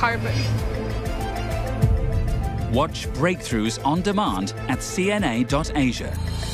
carbon. Watch Breakthroughs on demand at cna.asia.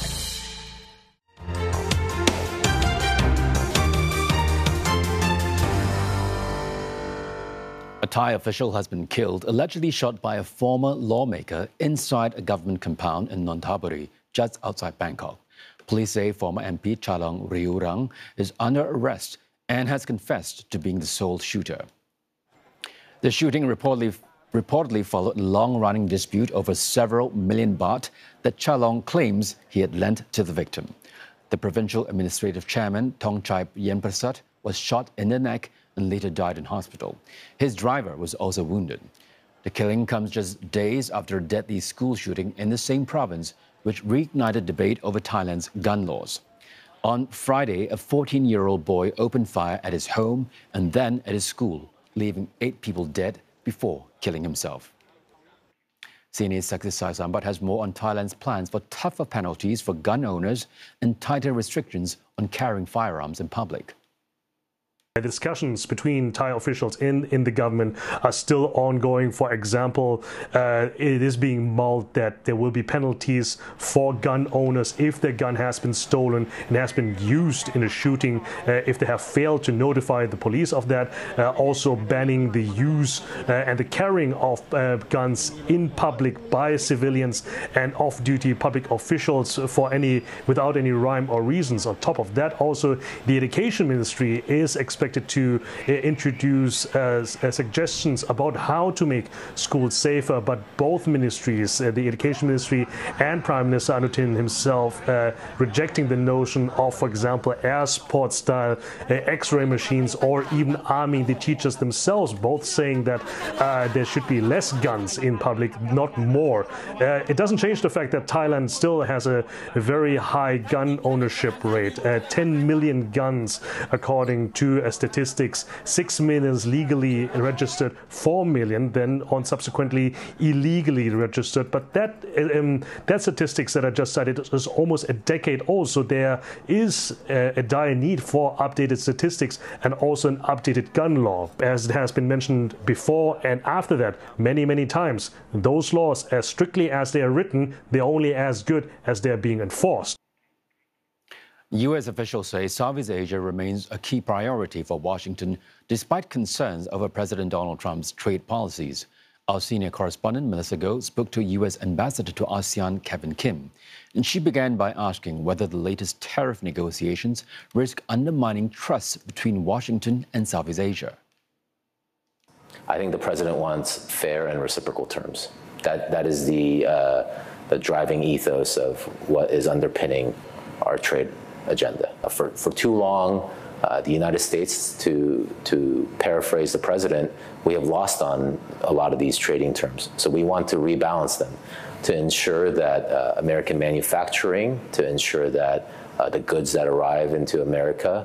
A Thai official has been killed, allegedly shot by a former lawmaker inside a government compound in Nonthaburi, just outside Bangkok. Police say former MP Chalong Riurang is under arrest and has confessed to being the sole shooter. The shooting reportedly followed a long-running dispute over several million baht that Chalong claims he had lent to the victim. The provincial administrative chairman, Thongchai Yenprasad, was shot in the neck and later died in hospital. His driver was also wounded. The killing comes just days after a deadly school shooting in the same province, which reignited debate over Thailand's gun laws. On Friday, a 14-year-old boy opened fire at his home and then at his school, leaving 8 people dead before killing himself. CNA's Saksisai Sambat has more on Thailand's plans for tougher penalties for gun owners and tighter restrictions on carrying firearms in public. The discussions between Thai officials in the government are still ongoing. For example, it is being mulled that there will be penalties for gun owners if their gun has been stolen and has been used in a shooting, if they have failed to notify the police of that. Also banning the use and the carrying of guns in public by civilians and off-duty public officials without any rhyme or reasons. On top of that, also the Education Ministry is expected to introduce suggestions about how to make schools safer, but both ministries, the Education Ministry and Prime Minister Anutin himself, rejecting the notion of, for example, air support style X-ray machines or even arming the teachers themselves, both saying that there should be less guns in public, not more. It doesn't change the fact that Thailand still has a very high gun ownership rate, 10 million guns according to statistics, 6 million legally registered, 4 million then on subsequently illegally registered. But that statistics that I just cited is almost a decade old, so there is a dire need for updated statistics and also an updated gun law. As it has been mentioned before and after that many times, those laws, as strictly as they are written, they're only as good as they're being enforced. U.S. officials say Southeast Asia remains a key priority for Washington, despite concerns over President Donald Trump's trade policies. Our senior correspondent, Melissa Goh, spoke to U.S. Ambassador to ASEAN, Kevin Kim, and she began by asking whether the latest tariff negotiations risk undermining trust between Washington and Southeast Asia. I think the president wants fair and reciprocal terms. That is the driving ethos of what is underpinning our trade agenda. For too long, the United States, to paraphrase the president, we have lost on a lot of these trading terms. So we want to rebalance them to ensure that American manufacturing, to ensure that the goods that arrive into America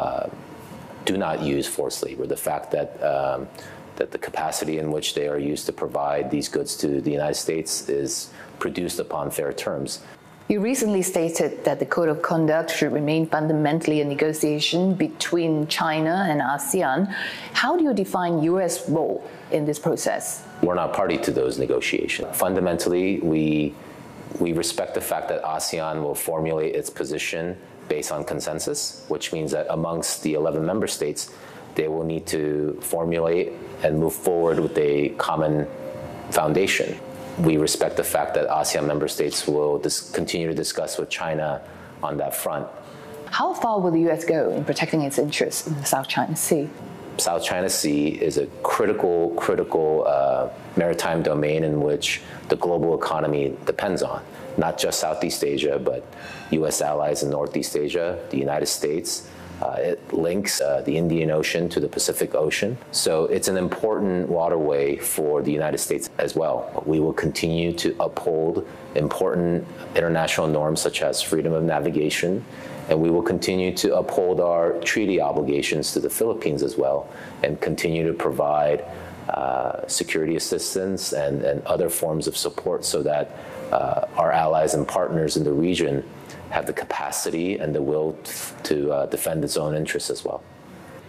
do not use forced labor. The fact that the capacity in which they are used to provide these goods to the United States is produced upon fair terms. You recently stated that the Code of Conduct should remain fundamentally a negotiation between China and ASEAN. How do you define U.S. role in this process? We're not party to those negotiations. Fundamentally, we respect the fact that ASEAN will formulate its position based on consensus, which means that amongst the 11 member states, they will need to formulate and move forward with a common foundation. We respect the fact that ASEAN member states will continue to discuss with China on that front. How far will the U.S. go in protecting its interests in the South China Sea? South China Sea is a critical maritime domain in which the global economy depends on. Not just Southeast Asia, but U.S. allies in Northeast Asia, the United States. It links the Indian Ocean to the Pacific Ocean. So it's an important waterway for the United States as well. We will continue to uphold important international norms such as freedom of navigation, and we will continue to uphold our treaty obligations to the Philippines as well, and continue to provide security assistance and other forms of support so that our allies and partners in the region have the capacity and the will to defend its own interests as well.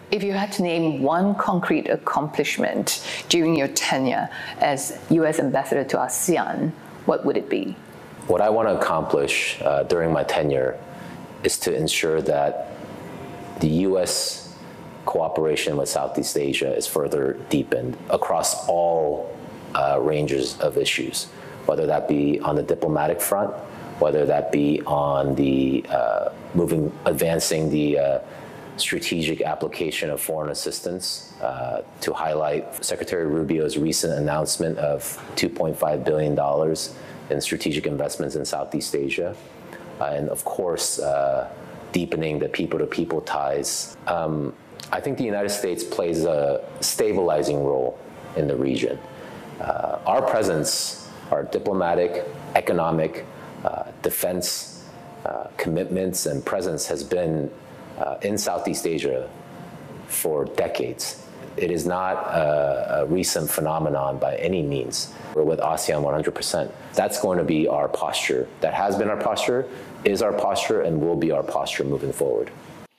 If you had to name one concrete accomplishment during your tenure as U.S. ambassador to ASEAN, what would it be? What I want to accomplish during my tenure is to ensure that the U.S. cooperation with Southeast Asia is further deepened across all ranges of issues, whether that be on the diplomatic front, whether that be on the advancing the strategic application of foreign assistance, to highlight Secretary Rubio's recent announcement of $2.5 billion in strategic investments in Southeast Asia, and of course, deepening the people-to-people ties. I think the United States plays a stabilizing role in the region. Our presence, our diplomatic, economic, defense commitments and presence has been in Southeast Asia for decades. It is not a recent phenomenon by any means. We're with ASEAN 100%. That's going to be our posture. That has been our posture, is our posture, and will be our posture moving forward.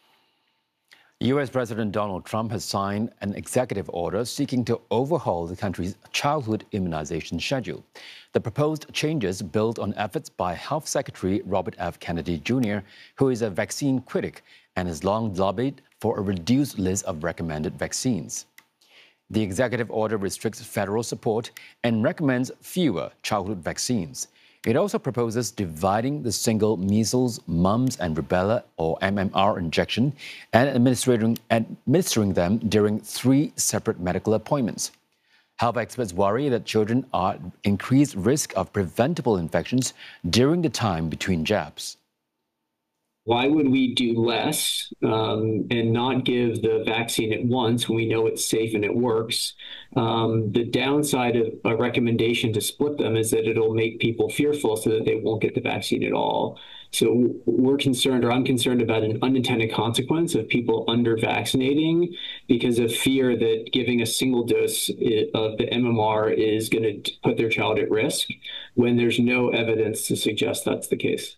U.S. President Donald Trump has signed an executive order seeking to overhaul the country's childhood immunization schedule. The proposed changes build on efforts by Health Secretary Robert F. Kennedy Jr., who is a vaccine critic and has long lobbied for a reduced list of recommended vaccines. The executive order restricts federal support and recommends fewer childhood vaccines. It also proposes dividing the single measles, mumps, and rubella, or MMR, injection and administering them during 3 separate medical appointments. Health experts worry that children are at increased risk of preventable infections during the time between jabs. Why would we do less and not give the vaccine at once when we know it's safe and it works? The downside of a recommendation to split them is that it'll make people fearful so that they won't get the vaccine at all. So we're concerned, or I'm concerned, about an unintended consequence of people under-vaccinating because of fear that giving a single dose of the MMR is going to put their child at risk when there's no evidence to suggest that's the case.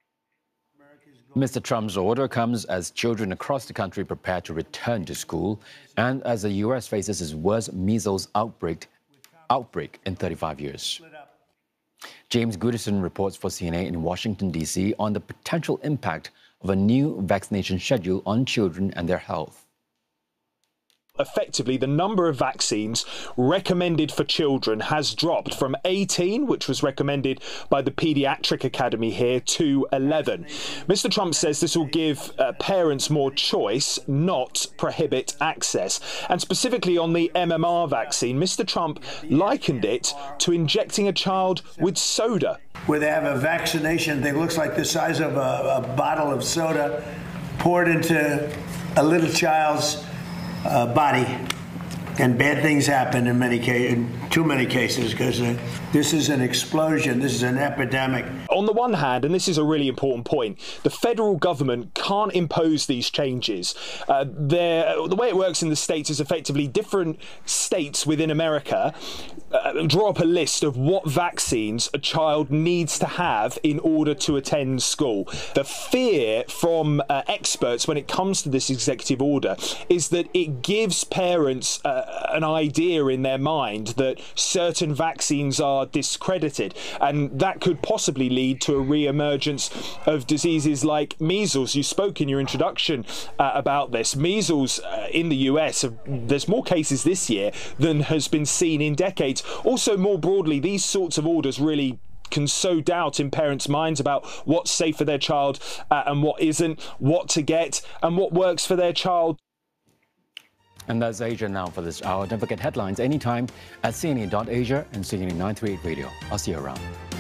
Mr. Trump's order comes as children across the country prepare to return to school and as the U.S. faces its worst measles outbreak in 35 years. James Goodison reports for CNN in Washington, D.C. on the potential impact of a new vaccination schedule on children and their health. Effectively, the number of vaccines recommended for children has dropped from 18, which was recommended by the Pediatric Academy here, to 11. Mr. Trump says this will give parents more choice, not prohibit access. And specifically on the MMR vaccine, Mr. Trump likened it to injecting a child with soda. Where they have a vaccination that looks like the size of a bottle of soda poured into a little child's body, and bad things happen in too many cases, because this is an explosion, this is an epidemic. On the one hand, and this is a really important point, the federal government can't impose these changes. The way it works in the States is effectively different states within America draw up a list of what vaccines a child needs to have in order to attend school. The fear from experts when it comes to this executive order is that it gives parents an idea in their mind that certain vaccines are discredited, and that could possibly lead to a re-emergence of diseases like measles. You spoke in your introduction about this. Measles in the US, there's more cases this year than has been seen in decades. Also, more broadly, these sorts of orders really can sow doubt in parents' minds about what's safe for their child and what isn't, what to get and what works for their child. And that's Asia Now for this hour. Don't forget headlines anytime at CNN.Asia and CNN 938 Radio. I'll see you around.